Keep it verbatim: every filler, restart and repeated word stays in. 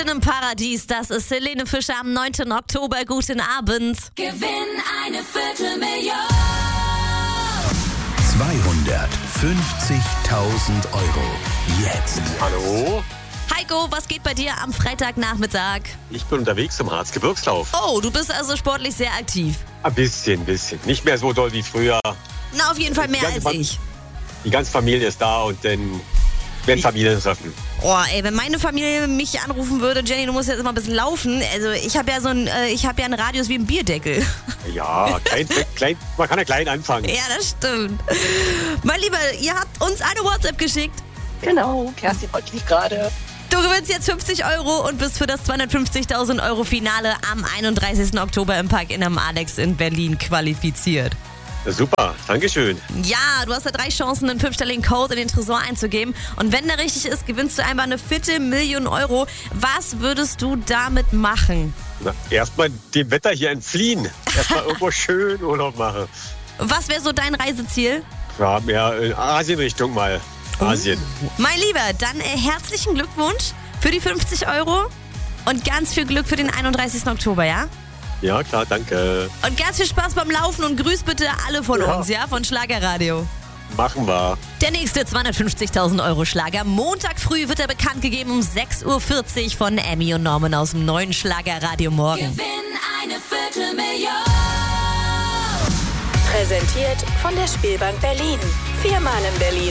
Mitten im Paradies, das ist Helene Fischer am neunten Oktober. Guten Abend. Gewinn eine Viertelmillion. zweihundertfünfzigtausend Euro. Jetzt. Hallo? Heiko, was geht bei dir am Freitagnachmittag? Ich bin unterwegs zum Harzgebirgslauf. Oh, du bist also sportlich sehr aktiv. Ein bisschen, bisschen. Nicht mehr so doll wie früher. Na, auf jeden Fall mehr Die als ganze Fam- ich. Die ganze Familie ist da und dann werden Familien treffen. Oh, ey, wenn meine Familie mich anrufen würde, Jenny, du musst jetzt immer ein bisschen laufen. Also ich habe ja so ein, äh, ich habe ja einen Radius wie ein Bierdeckel. Ja, klein, klein, man kann ja klein anfangen. Ja, das stimmt. Mein Lieber, ihr habt uns eine WhatsApp geschickt. Genau, Kerstin wollte mich gerade. Du gewinnst jetzt fünfzig Euro und bist für das zweihundertfünfzigtausend Euro Finale am einunddreißigsten Oktober im Park in am Alex in Berlin qualifiziert. Super, Dankeschön. Ja, du hast ja drei Chancen, einen fünfstelligen Code in den Tresor einzugeben. Und wenn der richtig ist, gewinnst du einmal eine Viertelmillion Euro. Was würdest du damit machen? Na, erstmal dem Wetter hier entfliehen. Erstmal irgendwo schön Urlaub machen. Was wäre so dein Reiseziel? Ja, mehr in Asienrichtung mal. Asien. Mein Lieber, dann äh, herzlichen Glückwunsch für die fünfzig Euro und ganz viel Glück für den einunddreißigsten Oktober, ja? Ja, klar, danke. Und ganz viel Spaß beim Laufen und grüß bitte alle von Ja. uns, ja? Von Schlagerradio. Machen wir. Der nächste zweihundertfünfzigtausend Euro Schlager. Montag früh wird er bekannt gegeben um sechs Uhr vierzig von Emmy und Norman aus dem neuen Schlagerradio morgen. Gewinn eine Viertelmillion. Präsentiert von der Spielbank Berlin. Viermal in Berlin.